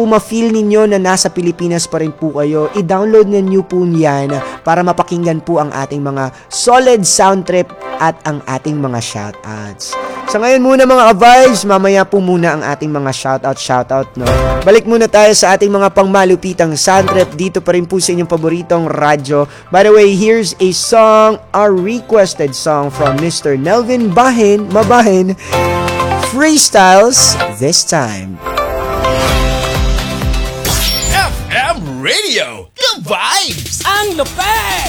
po ma-feel ninyo na nasa Pilipinas pa rin po kayo, i-download na nyo po yan para mapakinggan po ang ating mga solid sound trip at ang ating mga shoutouts. Sa ngayon muna mga ka-vibes, mamaya po muna ang ating mga shoutout, no? Balik muna tayo sa ating mga pangmalupitang sound trip dito pa rin po sa inyong paboritong radyo. By the way, here's a song, a requested song from Mr. Nelvin Mabahin, Freestyles This Time. FM Radio, the vibes! Ang lupet!